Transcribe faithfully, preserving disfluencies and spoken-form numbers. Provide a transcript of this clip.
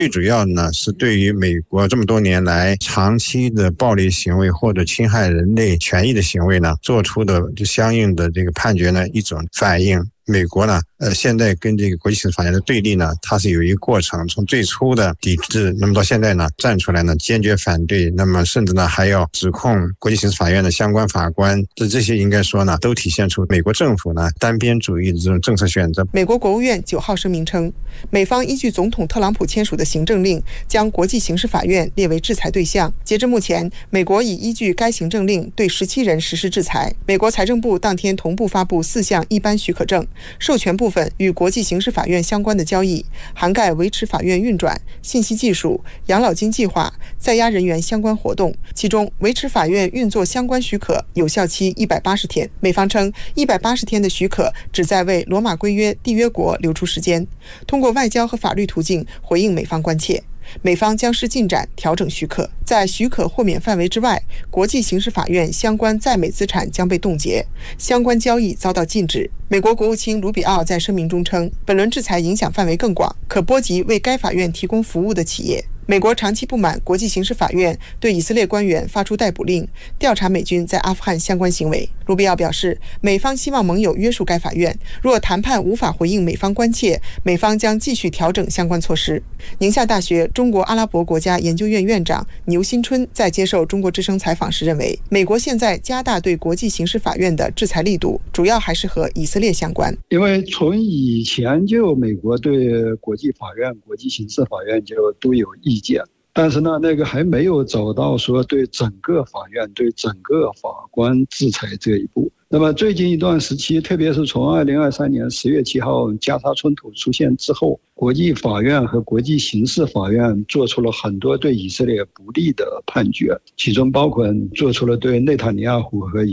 最主要呢是对于美国这么多年来长期的暴力行为或者侵害人类权益的行为呢，做出的相应的这个判决呢一种反应。美国呢，呃，现在跟这个国际刑事法院的对立呢，它是有一个过程，从最初的抵制，那么到现在呢，站出来呢，坚决反对，那么甚至呢，还要指控国际刑事法院的相关法官，这这些应该说呢，都体现出美国政府呢单边主义的这种政策选择。 美国国务院九号声明称，美方依据总统特朗普签署的行政令，将国际刑事法院列为制裁对象。截至目前，美国已依据该行政令对十七人实施制裁。美国财政部当天同步发布四项一般许可证。授权部分与国际刑事法院相关的交易，涵盖维持法院运转、信息技术、养老金计划、在押人员相关活动。其中，维持法院运作相关许可有效期一百八十天。美方称，一百八十天的许可旨在为罗马规约缔约国留出时间，通过外交和法律途径回应美方关切。美方将视进展调整许可，在许可豁免范围之外，国际刑事法院相关在美资产将被冻结，相关交易遭到禁止。美国国务卿卢比奥在声明中称，本轮制裁影响范围更广，可波及为该法院提供服务的企业。美国长期不满国际刑事法院对以色列官员发出逮捕令，调查美军在阿富汗相关行为。卢比奥表示，美方希望盟友约束该法院，若谈判无法回应美方关切，美方将继续调整相关措施。宁夏大学中国阿拉伯国家研究院院长牛新春在接受中国之声采访时认为，美国现在加大对国际刑事法院的制裁力度，主要还是和以色列相关。 因为从以前就美国对国际法院、国际刑事法院就都有意见，但是呢，那个还没有走到说对整个法院、对整个法官制裁这一步。那么最近一段时期，特别是从二零二三年十月七号加沙冲突出现之后，国际法院和国际刑事法院做出了很多对以色列不利的判决，其中包括做出了对内塔尼亚胡和